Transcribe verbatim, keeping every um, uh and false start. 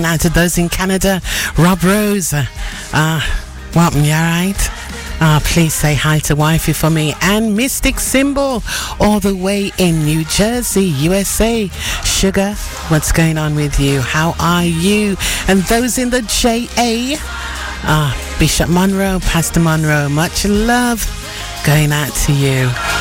Going out to those in Canada. Rob Rose. Uh, uh welcome, you alright? Uh, please say hi to wifey for me. And Mystic Symbol, all the way in New Jersey, U S A. Sugar, what's going on with you? How are you? And those in the J A. Uh, Bishop Monroe, Pastor Monroe, much love going out to you.